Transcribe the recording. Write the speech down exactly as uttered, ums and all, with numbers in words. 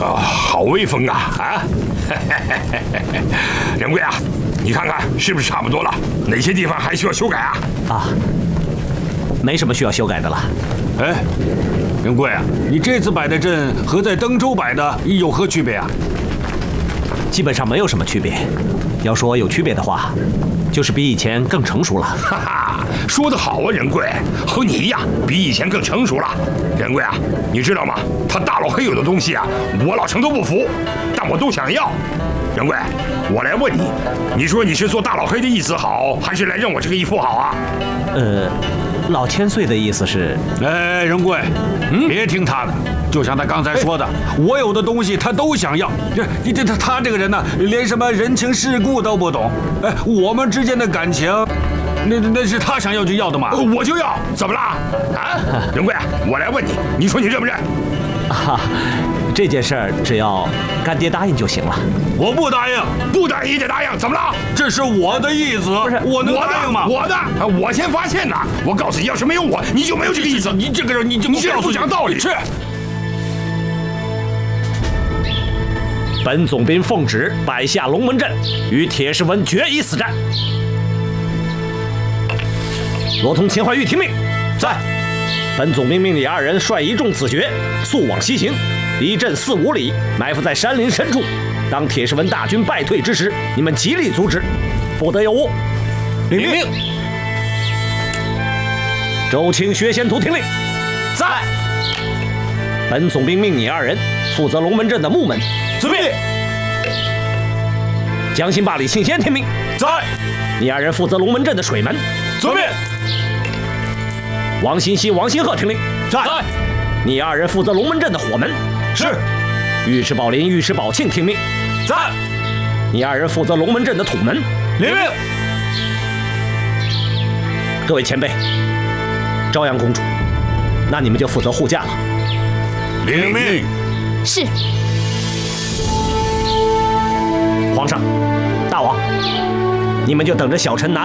啊，好威风啊！啊，仁贵啊，你看看是不是差不多了？哪些地方还需要修改啊？ 啊，没什么需要修改的了。 哎，仁贵啊，你这次摆的阵和在登州摆的有何区别啊？ 基本上没有什么区别。要说有区别的话，就是比以前更成熟了。 哈哈，说得好啊，仁贵，和你一样，比以前更成熟了。仁贵啊，你知道吗？他大老黑有的东西啊，我老程都不服，但我都想要。仁贵，我来问你，你说你是做大老黑的意思好，还是来认我这个义父好啊？ 呃，老千岁的意思是， 哎，仁贵，嗯，别听他的，就像他刚才说的，我有的东西他都想要。这你这他他这个人呢，连什么人情世故都不懂。哎，我们之间的感情，那那是他想要就要的嘛。 我就要，怎么了？啊，仁贵，我来问你，你说你认不认？ 啊，这件事儿只要干爹答应就行了。 我不答应， 不答应也得答应，怎么了？ 这是我的意思， 不是我能答应吗？ 我的，我先发现的。我告诉你，要是没有我，你就没有这个意思。 你这个人，你就你这人不讲道理。 是。 本总兵奉旨摆下龙门阵，与铁石文决一死战。罗通、钱怀玉听命。在。本总兵命你二人率一众子爵速往西行，离阵四五里，埋伏在山林深处。当铁石文大军败退之时，你们极力阻止，不得有误。 领命。 周清、薛仙图听令。在。本总兵命你二人负责龙门阵的木门。 遵命。 江心坝里庆仙听命。 在。 你二人负责龙门阵的水门。 遵命。 王新熙、王新鹤听令。 在。 你二人负责龙门阵的火门。 是。 尉迟宝林、尉迟宝庆听命。 在。 你二人负责龙门阵的土门。 领命。 各位前辈，朝阳公主，那你们就负责护驾了。 领命。 是。 皇上，大王，你们就等着小臣拿